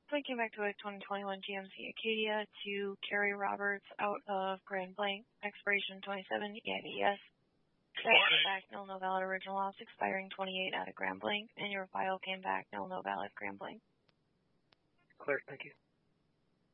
We came back to a 2021 GMC Acadia to Carrie Roberts out of Grand Blanc, expiration 27, EID yes. Came back, no valid original loss, expiring 28 out of Grand Blanc, and your file came back, no valid Grand Blanc. Clear, thank you.